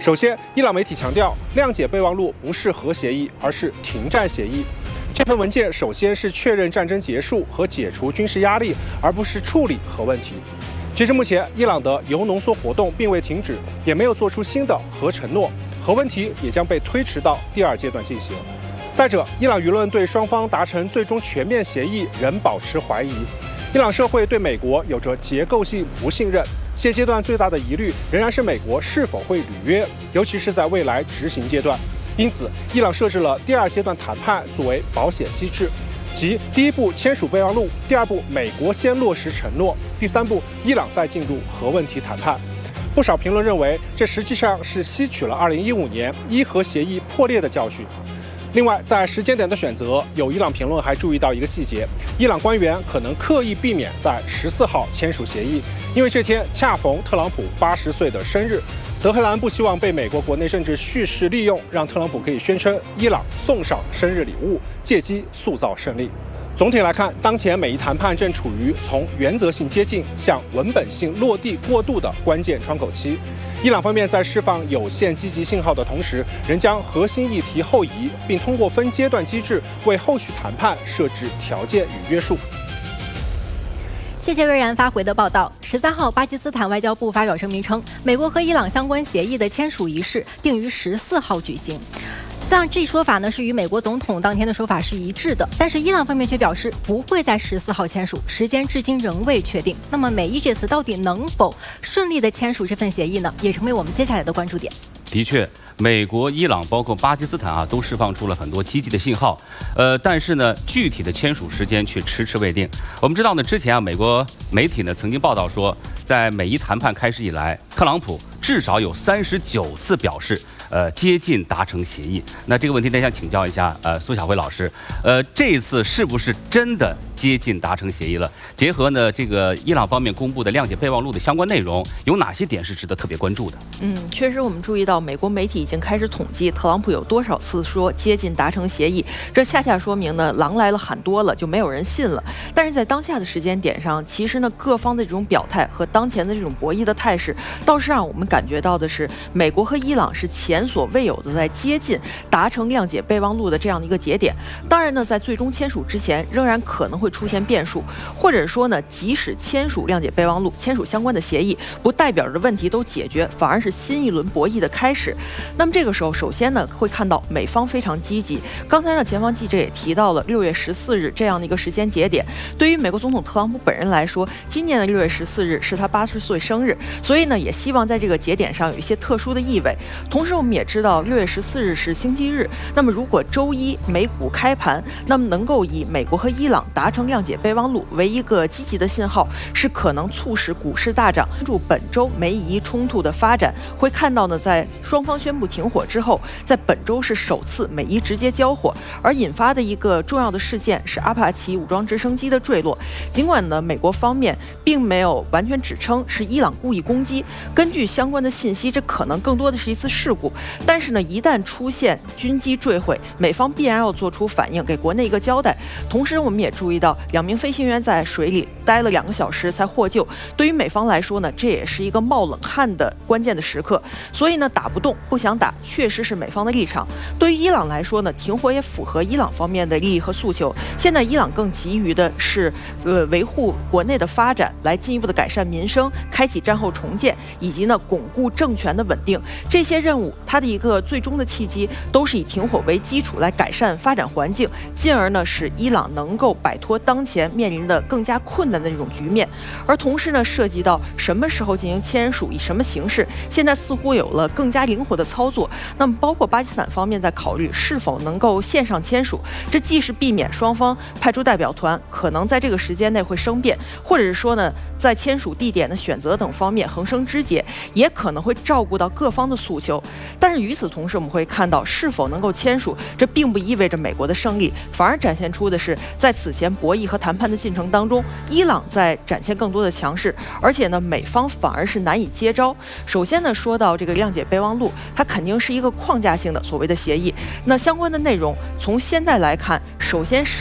首先，伊朗媒体强调，谅解备忘录不是核协议，而是停战协议。这份文件首先是确认战争结束和解除军事压力，而不是处理核问题。截至目前，伊朗的铀浓缩活动并未停止，也没有做出新的核承诺，核问题也将被推迟到第2阶段进行。再者，伊朗舆论对双方达成最终全面协议仍保持怀疑。伊朗社会对美国有着结构性不信任，现阶段最大的疑虑仍然是美国是否会履约，尤其是在未来执行阶段。因此，伊朗设置了第2阶段谈判作为保险机制，即第1步签署备忘录，第2步美国先落实承诺，第3步伊朗再进入核问题谈判。不少评论认为，这实际上是吸取了2015年伊核协议破裂的教训。另外，在时间点的选择，有伊朗评论还注意到一个细节：伊朗官员可能刻意避免在14号签署协议，因为这天恰逢特朗普80岁的生日。德黑兰不希望被美国国内政治叙事利用，让特朗普可以宣称伊朗送上生日礼物，借机塑造胜利。总体来看，当前美伊谈判正处于从原则性接近向文本性落地过渡的关键窗口期。伊朗方面在释放有限积极信号的同时，仍将核心议题后移，并通过分阶段机制为后续谈判设置条件与约束。 谢谢瑞然发回的报道。13号，巴基斯坦外交部发表声明称，美国和伊朗相关协议的签署仪式定于14号举行。但这一说法呢是与美国总统当天的说法是一致的，但是伊朗方面却表示不会在14号签署，时间至今仍未确定。那么美伊这次到底能否顺利的签署这份协议呢？也成为我们接下来的关注点。 的确，美国、伊朗包括巴基斯坦都释放出了很多积极的信号，但是呢，具体的签署时间却迟迟未定。我们知道呢，之前美国媒体呢曾经报道说，在美伊谈判开始以来，特朗普至少有39次表示，接近达成协议。那这个问题，呢，想请教一下，苏晓辉老师，这一次是不是真的接近达成协议了？结合呢这个伊朗方面公布的谅解备忘录的相关内容，有哪些点是值得特别关注的？ 确实，我们注意到美国媒体已经开始统计特朗普有多少次说接近达成协议，这恰恰说明呢，狼来了喊多了，就没有人信了。但是在当下的时间点上，其实呢，各方的这种表态和当前的这种博弈的态势，倒是让我们感觉到的是，美国和伊朗是前所未有的在接近达成谅解备忘录的这样的一个节点。当然呢，在最终签署之前，仍然可能会出现变数，或者说呢，即使签署谅解备忘录，签署相关的协议，不代表着问题都解决，反而是新一轮博弈的开始。那么这个时候，首先呢，会看到美方非常积极。刚才呢，前方记者也提到了6月14日这样的一个时间节点。对于美国总统特朗普本人来说，今年的6月14日是他80岁生日，所以呢，也希望在这个节点上有一些特殊的意味。同时，我们也知道6月14日是星期日，那么如果周一美股开盘，那么能够以美国和伊朗达成谅解备忘录为一个积极的信号，是可能促使股市大涨。关注本周美伊冲突的发展，会看到呢，在双方宣布停火之后，在本周是首次美伊直接交火，而引发的一个重要的事件是阿帕奇武装直升机的坠落。尽管呢，美国方面并没有完全指称是伊朗故意攻击，根据相关的信息，这可能更多的是一次事故。但是呢，一旦出现军机坠毁，美方必然要做出反应，给国内一个交代。同时，我们也注意到2名飞行员在水里待了2个小时才获救。对于美方来说呢，这也是一个冒冷汗的关键的时刻。所以呢，打不动不想打，确实是美方的立场。对于伊朗来说呢，停火也符合伊朗方面的利益和诉求。现在伊朗更急于的是，维护国内的发展，来进一步的改善民生，开启战后重建，以及呢巩固政权的稳定。这些任务，它的一个最终的契机，都是以停火为基础来改善发展环境，进而呢使伊朗能够摆脱当前面临的更加困难的这种局面。而同时呢，涉及到什么时候进行签署，以什么形式，现在似乎有了更加灵活的操作。那么包括巴基斯坦方面在考虑是否能够线上签署，这既是避免双方派出代表团可能在这个时间内会生变，或者是说呢，在签署地点的选择等方面横生枝节，也可能会照顾到各方的诉求。但是与此同时，我们会看到是否能够签署，这并不意味着美国的胜利，反而展现出的是在此前博弈和谈判的进程当中，伊朗在展现更多的强势，而且呢，美方反而是难以接招。首先呢，说到这个谅解备忘录，它肯定是一个框架性的所谓的协议。那相关的内容从现在来看，首先是